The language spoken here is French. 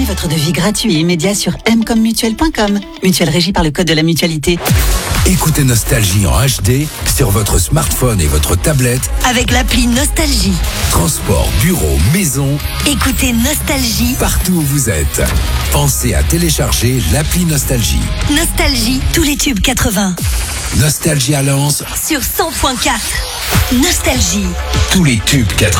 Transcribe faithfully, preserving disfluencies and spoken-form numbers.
votre devis gratuit et immédiat sur m comme mutuelle point com. Mutuelle régie par le code de la mutualité. Écoutez Nostalgie en H D sur votre smartphone et votre tablette avec l'appli Nostalgie. Transport, bureau, maison. Écoutez Nostalgie partout où vous êtes. Pensez à télécharger l'appli Nostalgie. Nostalgie, tous les tubes quatre-vingts. Nostalgie à Lens sur cent point quatre. Nostalgie. Tous les tubes quatre-vingts.